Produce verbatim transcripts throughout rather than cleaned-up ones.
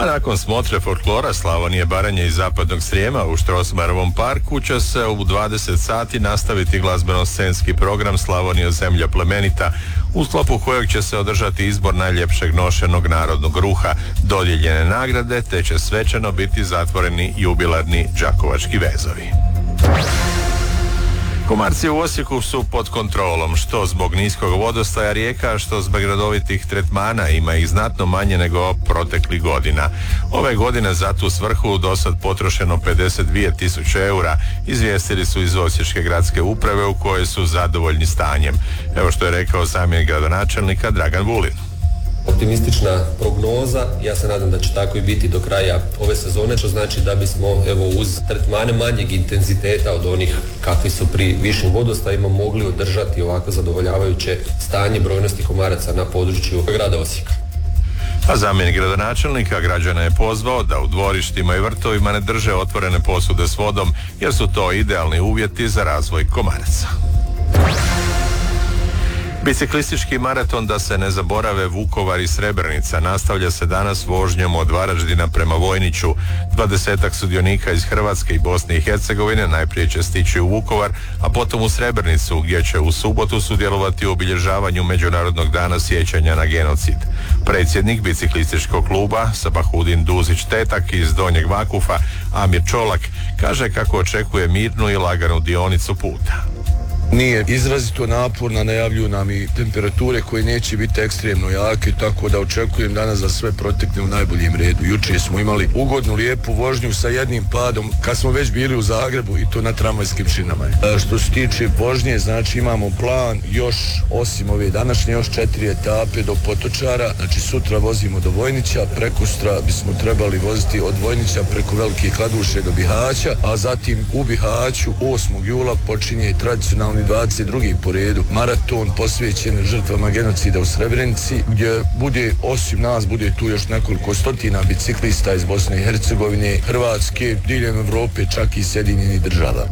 A nakon smotre folklora Slavonije, Baranje i Zapadnog Srijema u Strossmayerovom parku će se u dvadeset sati nastaviti glazbeno-scenski program Slavonija zemlja plemenita, u sklopu kojeg će se održati izbor najljepšeg nošenog narodnog ruha, dodijeljene nagrade, te će svečano biti zatvoreni jubilarni đakovački vezovi. Komarci u Osijeku su pod kontrolom, što zbog niskog vodostaja rijeka, što zbog redovitih tretmana. Ima ih znatno manje nego proteklih godina. Ove godine za tu svrhu do sad potrošeno pedeset dvije tisuće eura, izvijestili su iz Osječke gradske uprave, u kojoj su zadovoljni stanjem. Evo što je rekao zamjenik gradonačelnika Dragan Vulin. Optimistična prognoza, ja se nadam da će tako i biti do kraja ove sezone, što znači da bismo evo uz tretmane manjeg intenziteta od onih kakvi su pri višim vodostajima mogli održati ovako zadovoljavajuće stanje brojnosti komaraca na području grada Osijeka. A zamjenik gradonačelnika građana je pozvao da u dvorištima i vrtovima ne drže otvorene posude s vodom, jer su to idealni uvjeti za razvoj komaraca. Biciklistički maraton Da se ne zaborave Vukovar i Srebrenica nastavlja se danas vožnjom od Varaždina prema Vojniću. Dvadesetak sudionika iz Hrvatske i Bosne i Hercegovine najprije će stići u Vukovar, a potom u Srebrenicu, gdje će u subotu sudjelovati u obilježavanju Međunarodnog dana sjećanja na genocid. Predsjednik biciklističkog kluba Sabahudin Duzić-Tetak iz Donjeg Vakufa, Amir Čolak, kaže kako očekuje mirnu i laganu dionicu puta. Nije izrazito naporna, najavljuju nam i temperature koje neće biti ekstremno jake, tako da očekujem danas da sve protekne u najboljem redu. Jučer smo imali ugodnu, lijepu vožnju sa jednim padom, kad smo već bili u Zagrebu, i to na tramvajskim šinama. E, što se tiče vožnje, znači imamo plan još, osim ove današnje, još četiri etape do Potočara. Znači sutra vozimo do Vojnića, prekosutra bismo trebali voziti od Vojnića preko Velike Kladuše do Bihaća, a zatim u Bihaću osmog jula počinje tradicionalni dvadeset drugi po redu maraton posvećen žrtvama genocida u Srebrenici, gdje bude, osim nas, bude tu još nekoliko stotina biciklista iz Bosne i Hercegovine, Hrvatske, diljem Evrope, čak i Sjedinjenih Država.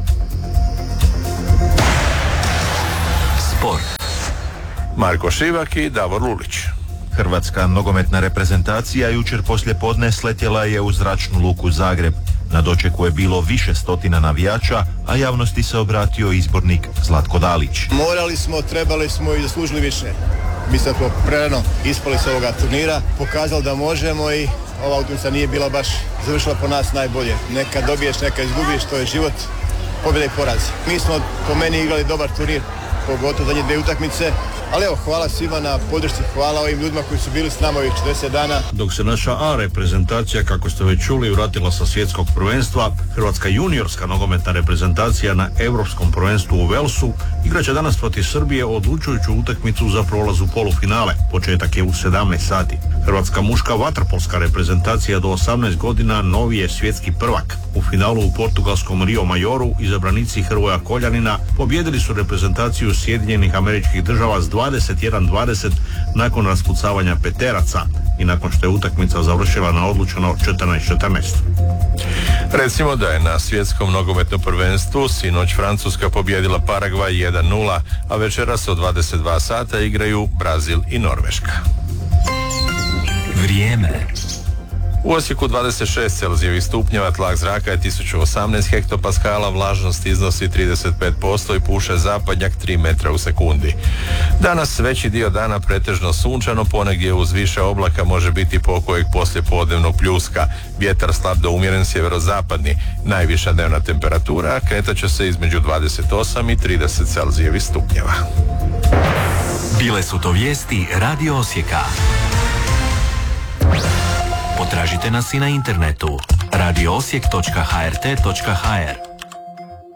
Sport. Marko Šivak i Davor Lulić. Hrvatska nogometna reprezentacija jučer poslje podne sletjela je u zračnu luku Zagreb. Na dočeku je bilo više stotina navijača, a javnosti se obratio izbornik Zlatko Dalić. Morali smo, trebali smo i zaslužili više. Mislim da smo prerano ispali s ovoga turnira, pokazali da možemo i ova utakmica nije bila baš završila po nas najbolje. Neka dobiješ, neka izgubiš, to je život, pobjeda i poraz. Mi smo po meni igrali dobar turnir, pogotovo zadnje dvije utakmice. Ali evo, hvala svima na podršci, hvala ovim ljudima koji su bili s nama ovih četrdeset dana. Dok se naša A reprezentacija, kako ste već čuli, vratila sa svjetskog prvenstva, Hrvatska juniorska nogometna reprezentacija na Europskom prvenstvu u Velsu igraće danas protiv Srbije odlučujuću utakmicu za prolaz u polufinale. Početak je u sedamnaest sati. Hrvatska muška vaterpolska reprezentacija do osamnaest godina novi je svjetski prvak. U finalu u portugalskom Rio Majoru izabranici Hrvoja Koljanina pobjedili su reprezentaciju Sjedinjenih Američkih Država s dvadeset jedan dvadeset nakon raspucavanja peteraca i nakon što je utakmica završila na odlučeno četrnaest četrnaest. Recimo da je na svjetskom nogometnom prvenstvu sinoć Francuska pobjedila Paragvaj jedan nula, a večeras od dvadeset dva sata igraju Brazil i Norveška. Vrijeme. U Osijeku dvadeset šest Celzijevih stupnjeva, tlak zraka je tisuću osamnaest hektopaskala, vlažnost iznosi trideset pet posto i puše zapadnjak tri metra u sekundi. Danas veći dio dana pretežno sunčano, ponegdje uz više oblaka može biti pokojeg poslijepodnevnog pljuska. Vjetar slab do umjeren sjeverozapadni. Najviša dnevna temperatura kretat će se između dvadeset osam i trideset Celzijevih stupnjeva. Bile su to vijesti Radio Osijeka. Potražite nas i na internetu radio osijek točka h r t točka h r.